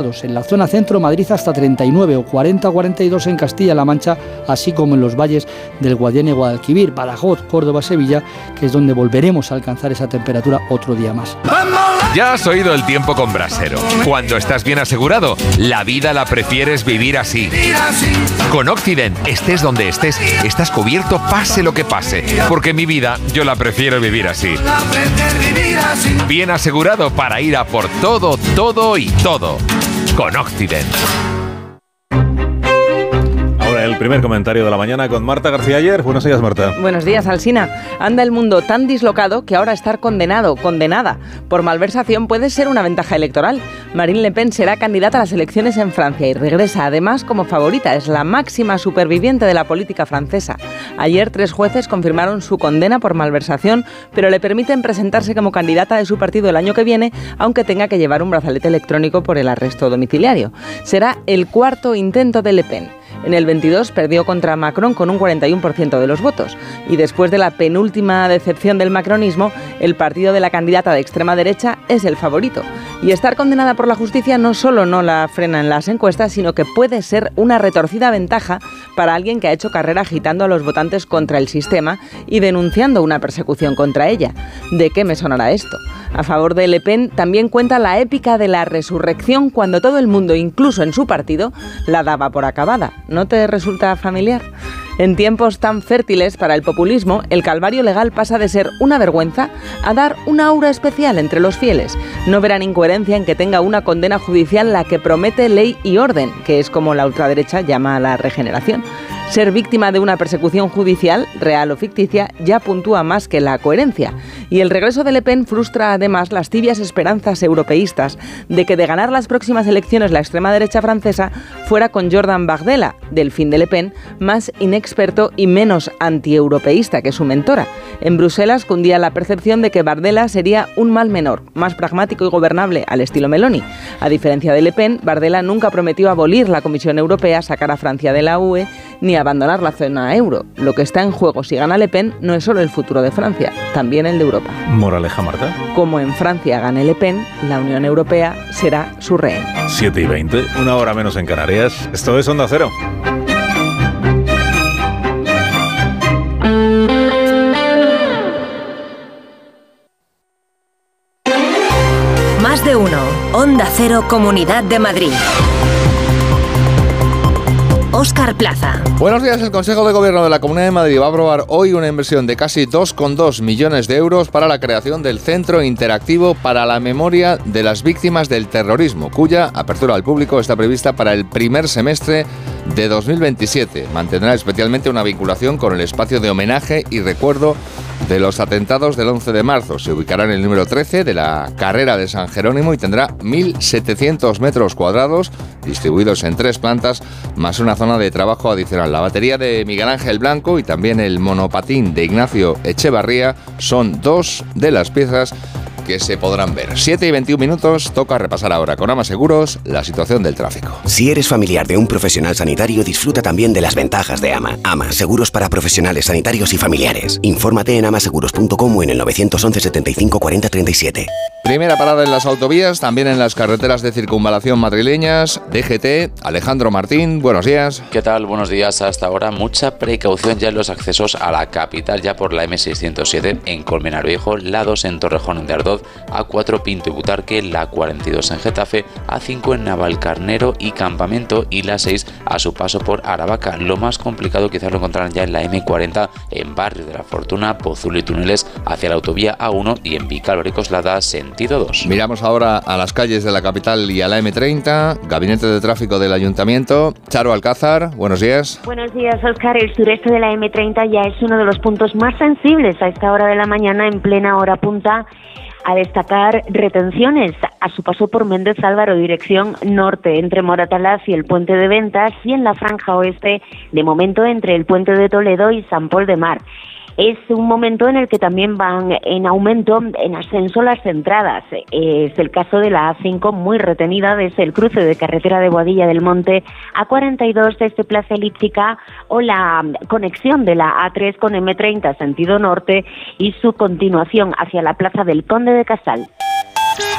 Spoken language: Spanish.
grados. En la zona centro, Madrid hasta 39 o 40-42 en Castilla-La Mancha, así como en los valles del Guadiana y Guadalquivir, Badajoz, Córdoba, Sevilla, que es donde volveremos a alcanzar esa temperatura otro día más. Ya has oído el tiempo con Brasero. Cuando estás bien asegurado, la vida la prefieres vivir así. Con Occident, estés donde estés, estás cubierto pase lo que pase. Porque mi vida, yo la prefiero vivir así. Bien asegurado para ir a por todo, todo y todo. Con Occident. Ahora el primer comentario de la mañana con Marta García Ayer. Buenos días, Marta. Buenos días, Alsina. Anda el mundo tan dislocado que ahora estar condenada por malversación puede ser una ventaja electoral. Marine Le Pen será candidata a las elecciones en Francia y regresa además como favorita. Es la máxima superviviente de la política francesa. Ayer 3 jueces confirmaron su condena por malversación, pero le permiten presentarse como candidata de su partido el año que viene, aunque tenga que llevar un brazalete electrónico por el arresto domiciliario. Será el 4º intento de Le Pen. En el 22 perdió contra Macron con un 41% de los votos. Y después de la penúltima decepción del macronismo, el partido de la candidata de extrema derecha es el favorito. Y estar condenada por la justicia no solo no la frena en las encuestas, sino que puede ser una retorcida ventaja para alguien que ha hecho carrera agitando a los votantes contra el sistema y denunciando una persecución contra ella. ¿De qué me sonará esto? A favor de Le Pen también cuenta la épica de la resurrección cuando todo el mundo, incluso en su partido, la daba por acabada. ¿No te resulta familiar? En tiempos tan fértiles para el populismo, el calvario legal pasa de ser una vergüenza a dar una aura especial entre los fieles. No verán incoherencia en que tenga una condena judicial la que promete ley y orden, que es como la ultraderecha llama a la regeneración. Ser víctima de una persecución judicial, real o ficticia, ya puntúa más que la coherencia. Y el regreso de Le Pen frustra además las tibias esperanzas europeístas de que de ganar las próximas elecciones la extrema derecha francesa fuera con Jordan Bardella, del fin de Le Pen, más inexperto y menos antieuropeísta que su mentora. En Bruselas cundía la percepción de que Bardella sería un mal menor, más pragmático y gobernable al estilo Meloni. A diferencia de Le Pen, Bardella nunca prometió abolir la Comisión Europea, sacar a Francia de la UE, ni abandonar la zona euro. Lo que está en juego si gana Le Pen no es solo el futuro de Francia, también el de Europa. Moraleja, Marta. Como en Francia gane Le Pen, la Unión Europea será su rehén. 7:20, 1 hora menos en Canarias. Esto es Onda Cero. Más de uno. Onda Cero, Comunidad de Madrid. Óscar Plaza. Buenos días. El Consejo de Gobierno de la Comunidad de Madrid va a aprobar hoy una inversión de casi 2,2 millones de euros para la creación del Centro Interactivo para la Memoria de las Víctimas del Terrorismo, cuya apertura al público está prevista para el primer semestre de 2027. Mantendrá especialmente una vinculación con el espacio de homenaje y recuerdo de los atentados del 11 de marzo. Se ubicará en el número 13 de la carrera de San Jerónimo y tendrá 1.700 metros cuadrados distribuidos en 3 plantas, más una zona de trabajo adicional. La batería de Miguel Ángel Blanco y también el monopatín de Ignacio Echevarría son 2 de las piezas que se podrán ver. 7:21, toca repasar ahora con Ama Seguros la situación del tráfico. Si eres familiar de un profesional sanitario, disfruta también de las ventajas de Ama. Ama, seguros para profesionales sanitarios y familiares. Infórmate en amaseguros.com o en el 911 75 40 37. Primera parada en las autovías, también en las carreteras de circunvalación madrileñas. DGT, Alejandro Martín, buenos días. ¿Qué tal? Buenos días. Hasta ahora mucha precaución ya en los accesos a la capital, ya por la M607 en Colmenar Viejo, la 2 en Torrejón de Ardoz, A4 Pinto y Butarque, la 42 en Getafe, A5 en Navalcarnero y Campamento y la 6 a su paso por Aravaca. Lo más complicado quizás lo encontrarán ya en la M40 en Barrio de la Fortuna, Pozuelo y Túneles hacia la autovía A1 y en Vicálvaro y Coslada sentido 2. Miramos ahora a las calles de la capital y a la M30, Gabinete de Tráfico del Ayuntamiento. Charo Alcázar, buenos días. Buenos días, Óscar. El sureste de la M30 ya es uno de los puntos más sensibles a esta hora de la mañana, en plena hora punta. A destacar retenciones a su paso por Méndez Álvaro, dirección norte, entre Moratalaz y el Puente de Ventas, y en la franja oeste, de momento entre el Puente de Toledo y Sant Pol de Mar. Es un momento en el que también van en aumento, en ascenso las entradas. Es el caso de la A5, muy retenida desde el cruce de carretera de Boadilla del Monte, A42 desde Plaza Elíptica, o la conexión de la A3 con M30 sentido norte y su continuación hacia la Plaza del Conde de Casal.